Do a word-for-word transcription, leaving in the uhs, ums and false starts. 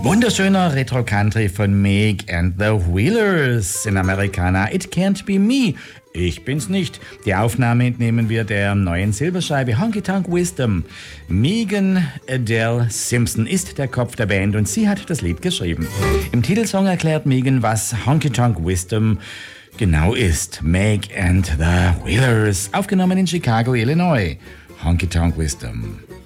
Wunderschöner Retro-Country von Meg and the Wheelers, in Americana It Can't Be Me. Ich bin's nicht. Die Aufnahme entnehmen wir der neuen Silberscheibe Honky Tonk Wisdom. Megan Adele Simpson ist der Kopf der Band und sie hat das Lied geschrieben. Im Titelsong erklärt Megan, was Honky Tonk Wisdom genau ist. Meg and the Wheelers, aufgenommen in Chicago, Illinois. Honky Tonk Wisdom.